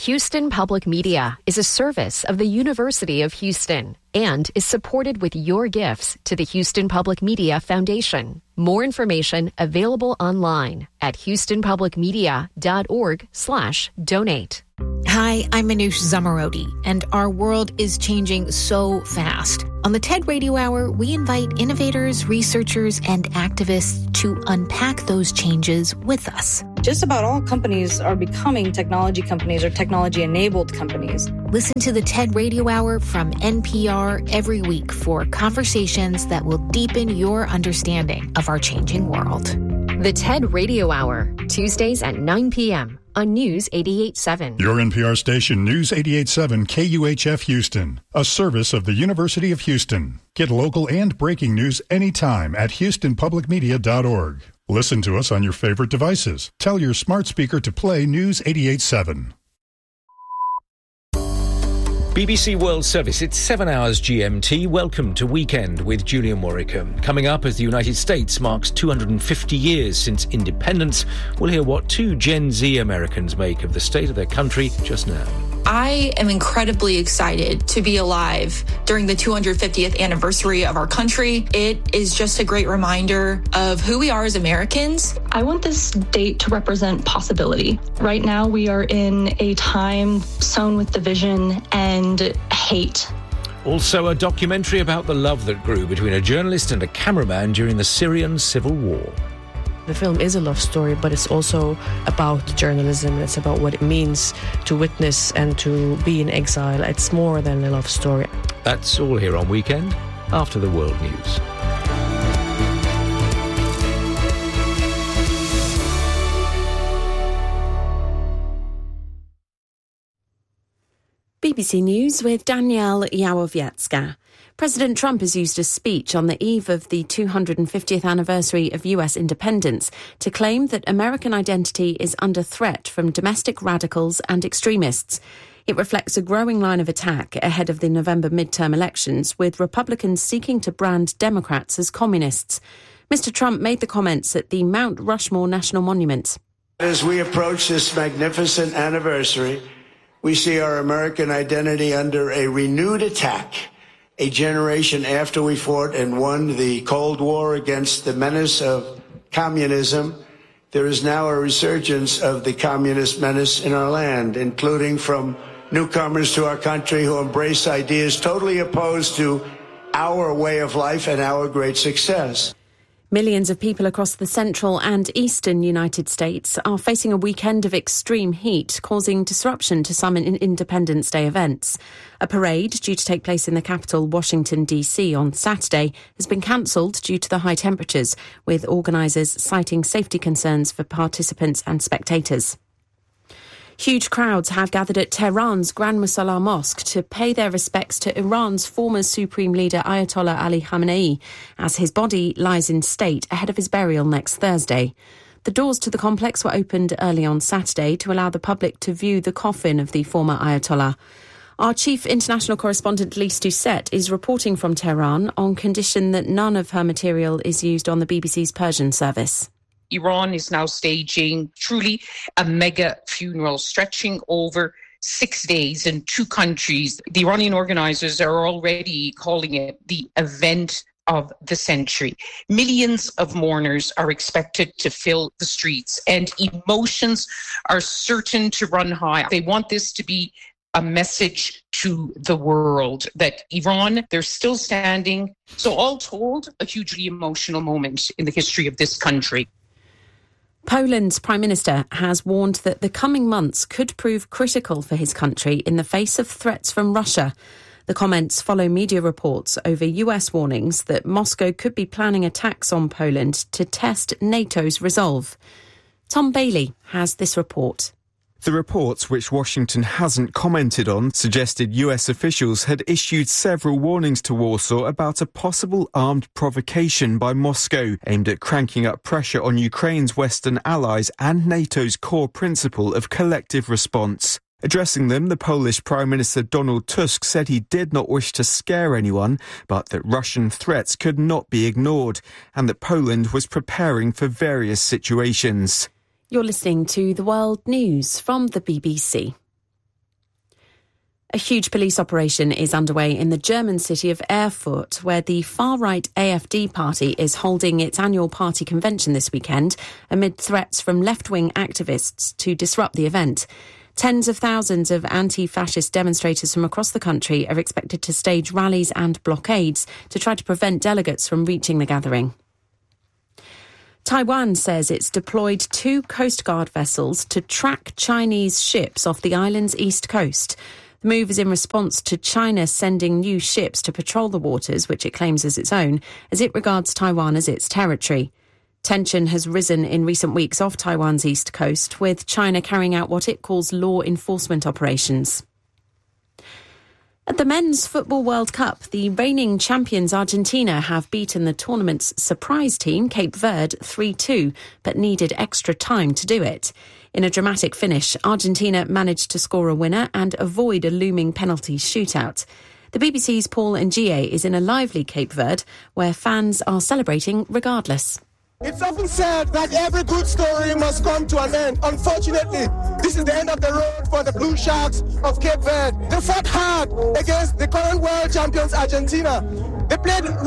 Houston Public Media is a service of the University of Houston and is supported with your gifts to the Houston Public Media Foundation. More information available online at houstonpublicmedia.org/donate. Hi, I'm Manoush Zamarodi, and our world is changing so fast. On the TED Radio Hour, we invite innovators, researchers, and activists to unpack those changes with us. Just about all companies are becoming technology companies or technology-enabled companies. Listen to the TED Radio Hour from NPR every week for conversations that will deepen your understanding of our changing world. The TED Radio Hour, Tuesdays at 9 p.m. on News 88.7. Your NPR station, News 88.7 KUHF Houston, a service of the University of Houston. Get local and breaking news anytime at houstonpublicmedia.org. Listen to us on your favorite devices. Tell your smart speaker to play News 88.7. BBC World Service, it's 7 hours GMT. Welcome to Weekend with Julian Warwick. Coming up, as the United States marks 250 years since independence, we'll hear what two Gen Z Americans make of the state of their country just now. I am incredibly excited to be alive during the 250th anniversary of our country. It is just a great reminder of who we are as Americans. I want this date to represent possibility. Right now, we are in a time sown with division and hate. Also, a documentary about the love that grew between a journalist and a cameraman during the Syrian civil war. The film is a love story, but it's also about journalism. It's about what it means to witness and to be in exile. It's more than a love story. That's all here on Weekend, after the world news. BBC News with Danielle Yawowiecka. President Trump has used a speech on the eve of the 250th anniversary of US independence to claim that American identity is under threat from domestic radicals and extremists. It reflects a growing line of attack ahead of the November midterm elections, with Republicans seeking to brand Democrats as communists. Mr. Trump made the comments at the Mount Rushmore National Monument. As we approach this magnificent anniversary, we see our American identity under a renewed attack. A generation after we fought and won the Cold War against the menace of communism, there is now a resurgence of the communist menace in our land, including from newcomers to our country who embrace ideas totally opposed to our way of life and our great success. Millions of people across the central and eastern United States are facing a weekend of extreme heat, causing disruption to some Independence Day events. A parade due to take place in the capital, Washington, D.C. on Saturday has been cancelled due to the high temperatures, with organisers citing safety concerns for participants and spectators. Huge crowds have gathered at Tehran's Grand Musalla Mosque to pay their respects to Iran's former supreme leader Ayatollah Ali Khamenei, as his body lies in state ahead of his burial next Thursday. The doors to the complex were opened early on Saturday to allow the public to view the coffin of the former Ayatollah. Our chief international correspondent Lise Doucette is reporting from Tehran on condition that none of her material is used on the BBC's Persian service. Iran is now staging truly a mega funeral stretching over 6 days in 2 countries. The Iranian organisers are already calling it the event of the century. Millions of mourners are expected to fill the streets, and emotions are certain to run high. They want this to be a message to the world that Iran, they're still standing. So all told, a hugely emotional moment in the history of this country. Poland's Prime Minister has warned that the coming months could prove critical for his country in the face of threats from Russia. The comments follow media reports over US warnings that Moscow could be planning attacks on Poland to test NATO's resolve. Tom Bailey has this report. The reports, which Washington hasn't commented on, suggested US officials had issued several warnings to Warsaw about a possible armed provocation by Moscow aimed at cranking up pressure on Ukraine's Western allies and NATO's core principle of collective response. Addressing them, the Polish Prime Minister Donald Tusk said he did not wish to scare anyone, but that Russian threats could not be ignored, and that Poland was preparing for various situations. You're listening to The World News from the BBC. A huge police operation is underway in the German city of Erfurt, where the far-right AfD party is holding its annual party convention this weekend amid threats from left-wing activists to disrupt the event. Tens of thousands of anti-fascist demonstrators from across the country are expected to stage rallies and blockades to try to prevent delegates from reaching the gathering. Taiwan says it's deployed 2 Coast Guard vessels to track Chinese ships off the island's east coast. The move is in response to China sending new ships to patrol the waters, which it claims as its own, as it regards Taiwan as its territory. Tension has risen in recent weeks off Taiwan's east coast, with China carrying out what it calls law enforcement operations. At the Men's Football World Cup, the reigning champions Argentina have beaten the tournament's surprise team, Cape Verde, 3-2, but needed extra time to do it. In a dramatic finish, Argentina managed to score a winner and avoid a looming penalty shootout. The BBC's Paul Ngie is in a lively Cape Verde, where fans are celebrating regardless. It's often said that every good story must come to an end. Unfortunately, this is the end of the road for the Blue Sharks of Cape Verde. They fought hard against the current world champions Argentina. They played